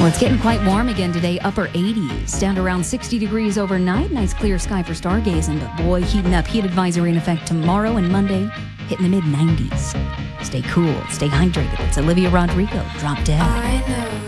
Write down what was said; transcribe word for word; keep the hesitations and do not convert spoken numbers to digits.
Well, it's getting quite warm again today, upper eighties, down to around sixty degrees overnight. Nice clear sky for stargazing, but boy, heating up. Heat advisory in effect tomorrow and Monday, hitting the mid nineties. Stay cool, stay hydrated. It's Olivia Rodrigo, Drop Dead. I know.